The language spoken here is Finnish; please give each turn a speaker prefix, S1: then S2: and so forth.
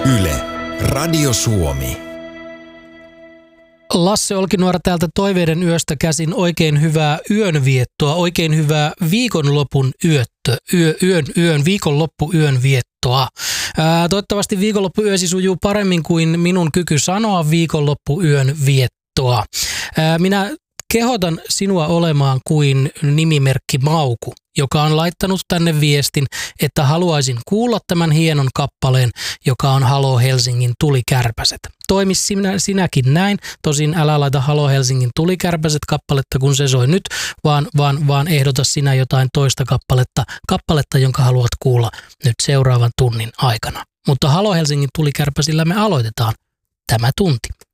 S1: Yle, Radio Suomi.
S2: Lasse Olkinuora täältä Toiveiden yöstä käsin. Oikein hyvää yönviettoa, oikein hyvää viikonlopun viikonloppuyön viettoa. Toivottavasti viikonloppuyösi sujuu paremmin kuin minun kyky sanoa viikonloppuyön viettoa. Minä kehotan sinua olemaan kuin nimimerkki Mauku, joka on laittanut tänne viestin, että haluaisin kuulla tämän hienon kappaleen, joka on Halo Helsingin tulikärpäset. Toimi sinäkin näin, tosin älä laita Halo Helsingin tulikärpäset kappaletta, kun se soi nyt, vaan ehdota sinä jotain toista kappaletta, jonka haluat kuulla nyt seuraavan tunnin aikana. Mutta Halo Helsingin tulikärpäsillä me aloitetaan tämä tunti.